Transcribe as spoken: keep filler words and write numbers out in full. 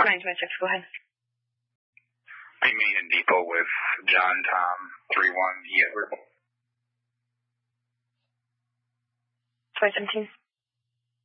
nine twenty-six, go ahead. Main and depot with John Tom three one E Edward. twenty seventeen.